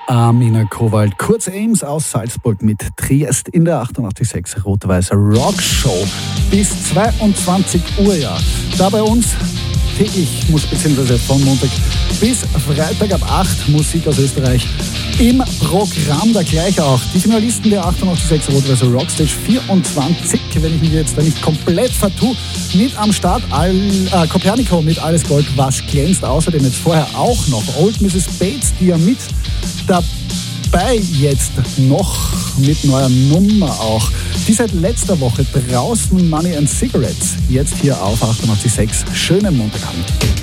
Amina Kowald, kurz Ames aus Salzburg mit Triest in der 88.6 Rot-Weiß Rock Show bis 22 Uhr. Ja. Da bei uns täglich beziehungsweise von Montag bis Freitag ab 8 Musik aus Österreich im Programm. Da gleich auch die Finalisten der 88.6 Rot-Weiß Rockstage 24, wenn ich mich jetzt da nicht komplett vertue, mit am Start. Copernico mit Alles Gold, was glänzt. Außerdem jetzt vorher auch noch Old Mrs. Bates, die ja mit dabei jetzt noch mit neuer Nummer auch. Die seit letzter Woche draußen, Money and Cigarettes, jetzt hier auf 88.6. Schönen Montagabend.